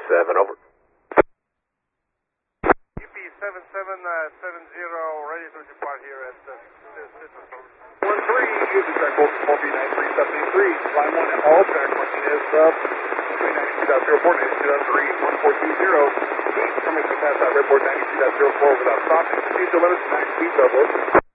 7, over. UP7770, ready to depart here at the Citrus. 13, use the track hold 4B9373, line 1 at all track, Martinez, 92.04, 92.3, 1420, east, coming to pass out redboard 92.04 without stopping, speed to limits, 9 speed double.